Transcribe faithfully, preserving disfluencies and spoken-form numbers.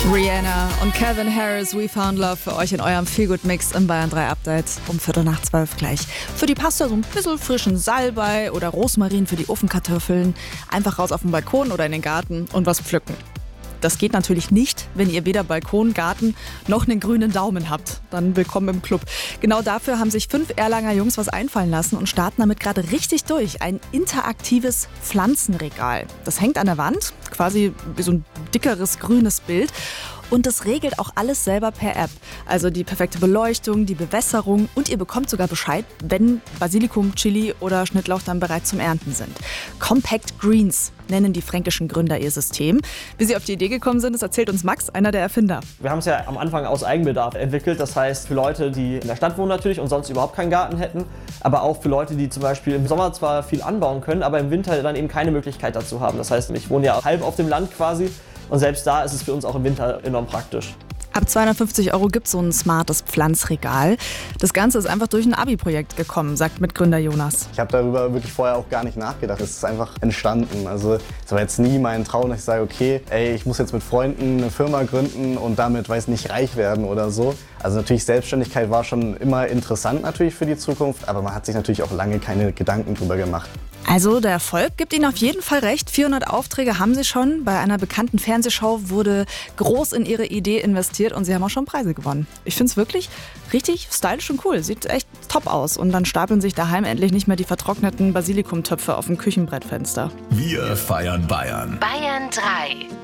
Rihanna und Calvin Harris, We Found Love für euch in eurem Feelgood-Mix im Bayern drei Update um Viertel nach zwölf gleich. Für die Pasta so ein bisschen frischen Salbei oder Rosmarin für die Ofenkartoffeln. Einfach raus auf den Balkon oder in den Garten und was pflücken. Das geht natürlich nicht, wenn ihr weder Balkon, Garten noch einen grünen Daumen habt. Dann willkommen im Club. Genau dafür haben sich fünf Erlanger Jungs was einfallen lassen und starten damit gerade richtig durch. Ein interaktives Pflanzenregal. Das hängt an der Wand, quasi wie so ein dickeres grünes Bild. Und das regelt auch alles selber per App. Also die perfekte Beleuchtung, die Bewässerung und ihr bekommt sogar Bescheid, wenn Basilikum, Chili oder Schnittlauch dann bereit zum Ernten sind. Compact Greens nennen die fränkischen Gründer ihr System. Wie sie auf die Idee gekommen sind, das erzählt uns Max, einer der Erfinder. Wir haben es ja am Anfang aus Eigenbedarf entwickelt. Das heißt, für Leute, die in der Stadt wohnen natürlich und sonst überhaupt keinen Garten hätten, aber auch für Leute, die zum Beispiel im Sommer zwar viel anbauen können, aber im Winter dann eben keine Möglichkeit dazu haben. Das heißt, ich wohne ja halb auf dem Land quasi. Und selbst da ist es für uns auch im Winter enorm praktisch. Ab zweihundertfünfzig Euro gibt es so ein smartes Pflanzregal. Das Ganze ist einfach durch ein Abi-Projekt gekommen, sagt Mitgründer Jonas. Ich habe darüber wirklich vorher auch gar nicht nachgedacht. Es ist einfach entstanden. Also es war jetzt nie mein Traum, dass ich sage, okay, ey, ich muss jetzt mit Freunden eine Firma gründen und damit, weiß nicht, reich werden oder so. Also natürlich, Selbstständigkeit war schon immer interessant natürlich für die Zukunft, aber man hat sich natürlich auch lange keine Gedanken drüber gemacht. Also der Erfolg gibt Ihnen auf jeden Fall recht. vierhundert Aufträge haben Sie schon. Bei einer bekannten Fernsehshow wurde groß in Ihre Idee investiert und Sie haben auch schon Preise gewonnen. Ich finde es wirklich richtig stylisch und cool. Sieht echt top aus. Und dann stapeln sich daheim endlich nicht mehr die vertrockneten Basilikumtöpfe auf dem Küchenbrettfenster. Wir feiern Bayern. Bayern drei.